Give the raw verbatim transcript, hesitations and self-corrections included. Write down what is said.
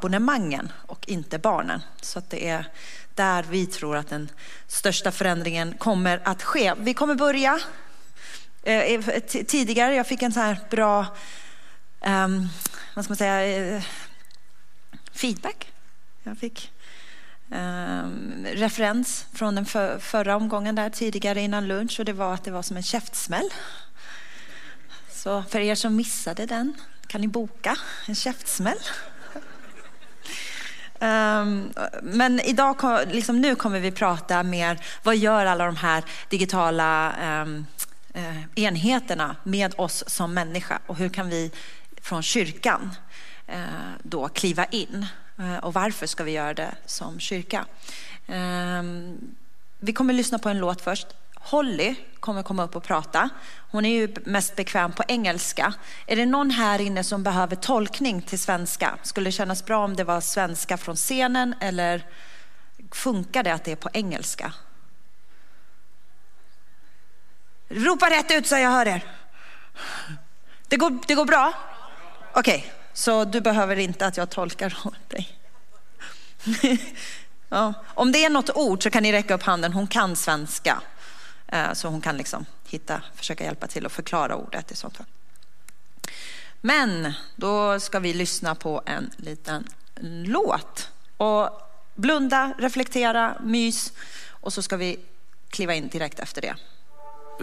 abonnemangen och inte barnen. Så att det är där vi tror att den största förändringen kommer att ske. Vi kommer börja eh, tidigare. Jag fick en så här bra eh, vad ska man säga, eh, feedback. Jag fick eh, referens från den för, förra omgången där tidigare innan lunch, och det var att det var som en käftsmäll. Så för er som missade den kan ni boka en käftsmäll. Um, men idag, liksom nu kommer vi prata mer, vad gör alla de här digitala um, uh, enheterna med oss som människa, och hur kan vi från kyrkan uh, då kliva in, uh, och varför ska vi göra det som kyrka? Um, vi kommer lyssna på en låt först. Holly kommer komma upp och prata. Hon är ju mest bekväm på engelska. Är det någon här inne som behöver tolkning till svenska? Skulle det kännas bra om det var svenska från scenen, eller funkar det att det är på engelska? Ropa rätt ut så jag hör er. Det går, det går bra? Okej, okay, så du behöver inte att jag tolkar åt dig. Ja. Om det är något ord så kan ni räcka upp handen. Hon kan svenska. Så hon kan liksom hitta, försöka hjälpa till att förklara ordet i sånt fall. Men då ska vi lyssna på en liten låt. Och blunda, reflektera, mys. Och så ska vi kliva in direkt efter det.